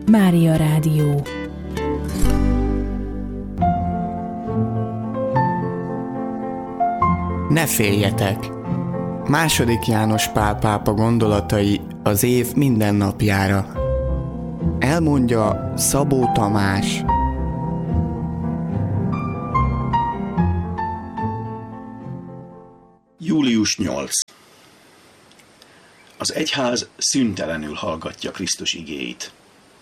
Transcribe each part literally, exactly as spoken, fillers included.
Mária Rádió. Ne féljetek! Második János Pál pápa gondolatai az év minden napjára. Elmondja Szabó Tamás. július nyolcadika. Az egyház szüntelenül hallgatja Krisztus igéit.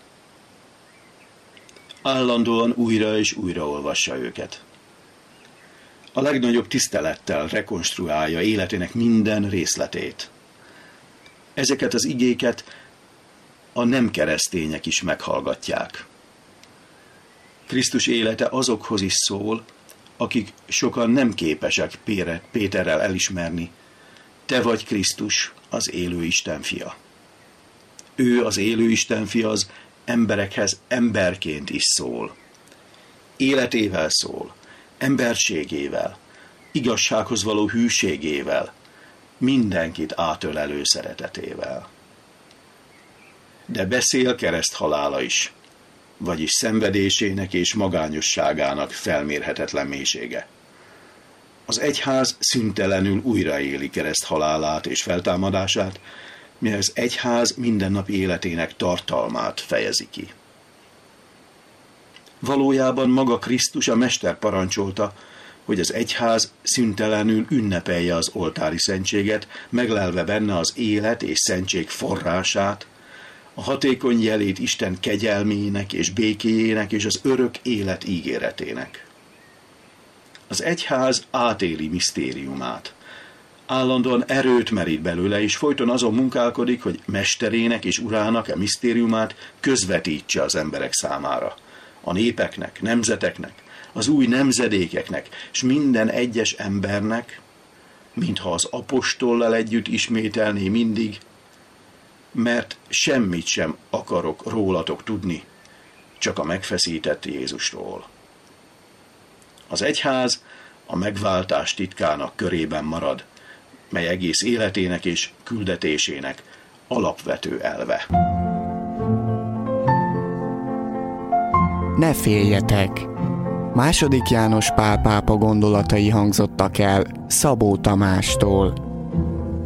Állandóan újra és újra olvassa őket. A legnagyobb tisztelettel rekonstruálja életének minden részletét. Ezeket az igéket a nem keresztények is meghallgatják. Krisztus élete azokhoz is szól, akik sokan nem képesek Péterrel elismerni: te vagy Krisztus, az élő Isten fia. Ő, az élő Isten fia, az emberekhez emberként is szól. Életével szól, emberségével, igazsághoz való hűségével, mindenkit átölelő szeretetével. De beszél kereszthalála is, vagyis szenvedésének és magányosságának felmérhetetlen mélysége. Az egyház szüntelenül újraéli kereszthalálát és feltámadását, mely az egyház mindennapi életének tartalmát fejezi ki. Valójában maga Krisztus, a Mester parancsolta, hogy az egyház szüntelenül ünnepelje az oltári szentséget, meglelve benne az élet és szentség forrását, a hatékony jelét Isten kegyelmének és békéjének és az örök élet ígéretének. Az egyház átéli misztériumát. Állandóan erőt merít belőle, és folyton azon munkálkodik, hogy mesterének és urának a misztériumát közvetítse az emberek számára. A népeknek, nemzeteknek, az új nemzedékeknek, és minden egyes embernek, mintha az apostollal együtt ismételné mindig: mert semmit sem akarok rólatok tudni, csak a megfeszített Jézusról. Az egyház a megváltás titkának körében marad, mely egész életének és küldetésének alapvető elve. Ne féljetek! Második János Pál pápa gondolatai hangzottak el Szabó Tamástól.